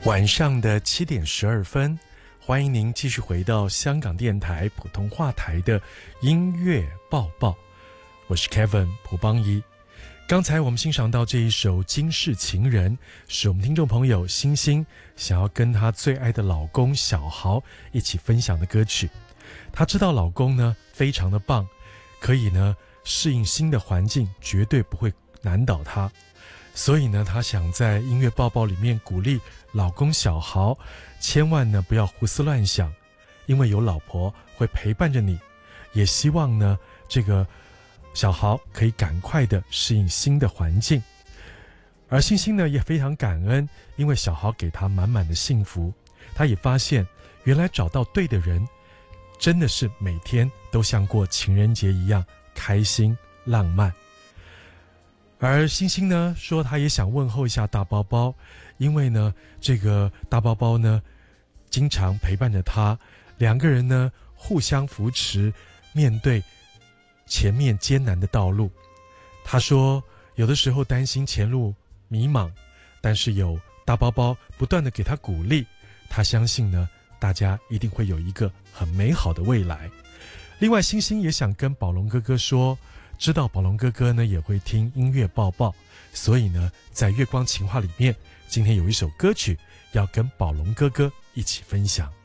晚上的7:12，欢迎您继续回到香港电台普通话台的音乐报报，我是 Kevin 蒲邦仪。刚才我们欣赏到这一首《惊世情人》，是我们听众朋友星星想要跟她最爱的老公小豪一起分享的歌曲。她知道老公呢非常的棒，可以呢适应新的环境，绝对不会难倒她。所以呢，她想在音乐报报里面鼓励老公小豪，千万呢不要胡思乱想，因为有老婆会陪伴着你。也希望呢，这个小豪可以赶快的适应新的环境。而星星呢也非常感恩，因为小豪给她满满的幸福。她也发现，原来找到对的人，真的是每天都像过情人节一样开心浪漫。而星星呢说，她也想问候一下大包包，因为呢这个大包包呢经常陪伴着她，两个人呢互相扶持，面对前面艰难的道路。她说有的时候担心前路迷茫，但是有大包包不断的给她鼓励，她相信呢大家一定会有一个很美好的未来。另外星星也想跟宝龙哥哥说，知道宝龙哥哥呢也会听音乐报报，所以呢在月光情话里面，今天有一首歌曲要跟宝龙哥哥一起分享。